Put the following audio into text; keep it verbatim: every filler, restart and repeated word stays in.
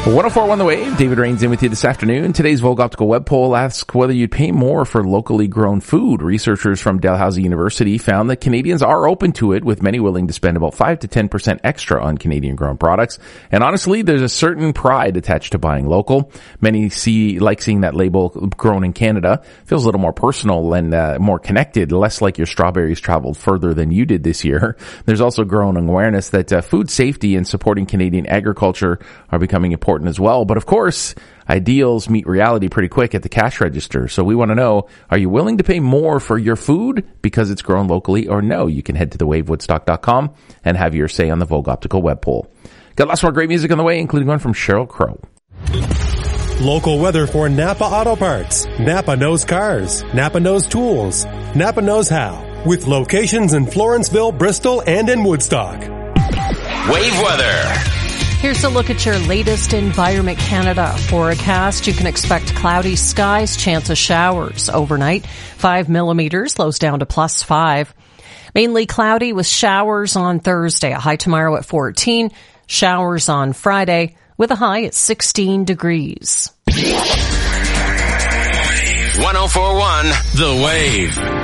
one oh four point one The Wave. David Rains in with you this afternoon. Today's Vogue Optical web poll asks whether you'd pay more for locally grown food. Researchers from Dalhousie University found that Canadians are open to it, with many willing to spend about five to ten percent extra on Canadian grown products. And honestly, there's a certain pride attached to buying local. Many see like seeing that label grown in Canada. Feels a little more personal and uh, more connected, less like your strawberries traveled further than you did this year. There's also growing awareness that uh, food safety and supporting Canadian agriculture are becoming important as well. But of course, ideals meet reality pretty quick at the cash register. So we want to know, are you willing to pay more for your food because it's grown locally, or no? You can head to the wave woodstock dot com and have your say on the Vogue Optical web poll. Got lots more great music on the way, including one from Sheryl Crow. Local weather for Napa Auto Parts. Napa knows cars. Napa knows tools. Napa knows how. With locations in Florenceville, Bristol, and in Woodstock. Wave weather. Here's a look at your latest Environment Canada forecast. You can expect cloudy skies, chance of showers overnight. Five millimeters, lows down to plus five. Mainly cloudy with showers on Thursday. A high tomorrow at fourteen. Showers on Friday with a high at sixteen degrees. one oh four point one The Wave.